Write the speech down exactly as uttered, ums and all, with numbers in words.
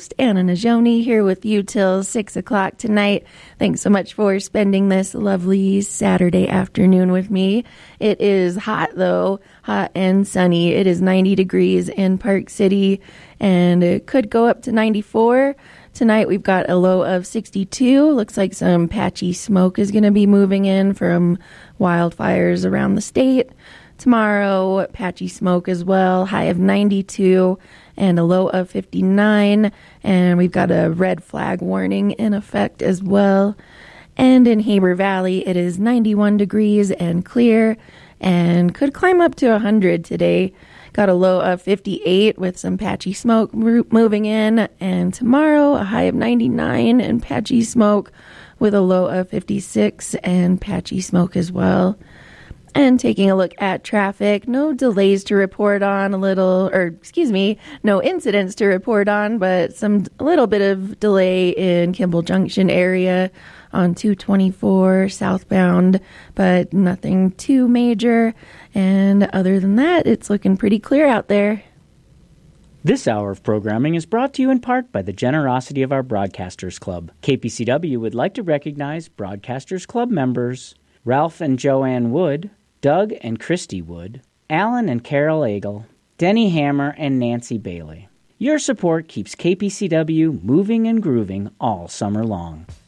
host, Anna Najoni, here with you till six o'clock tonight. Thanks so much for spending this lovely Saturday afternoon with me. It is hot, though, hot and sunny. It is ninety degrees in Park City, and it could go up to ninety-four. Tonight we've got a low of sixty-two. Looks like some patchy smoke is going to be moving in from wildfires around the state. Tomorrow, patchy smoke as well, high of ninety-two and a low of fifty-nine. And we've got a red flag warning in effect as well. And in Heber Valley, it is ninety-one degrees and clear and could climb up to one hundred today. Got a low of fifty-eight with some patchy smoke moving in. And tomorrow, a high of ninety-nine and patchy smoke with a low of fifty-six and patchy smoke as well. And taking a look at traffic, no delays to report on, a little, or excuse me, no incidents to report on, but some a little bit of delay in Kimball Junction area on two twenty-four southbound, but nothing too major. And other than that, it's looking pretty clear out there. This hour of programming is brought to you in part by the generosity of our Broadcasters Club. K P C W would like to recognize Broadcasters Club members Ralph and Joanne Wood, Doug and Christy Wood, Alan and Carol Agel, Denny Hammer and Nancy Bailey. Your support keeps K P C W moving and grooving all summer long.